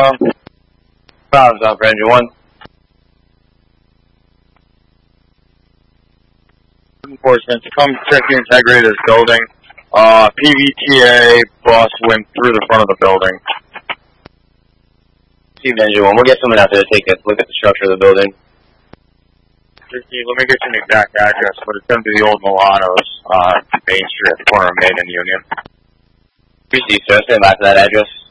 Problems on for engine 1. Enforcement to come check the integrity of this building. PVTA bus went through the front of the building. Received engine 1. We'll get someone out there to take a look at the structure of the building. Let me get you an exact address, but it's going to be the old Milano's, Main Street, corner of Main and Union. Received, sir. Stand by for that address.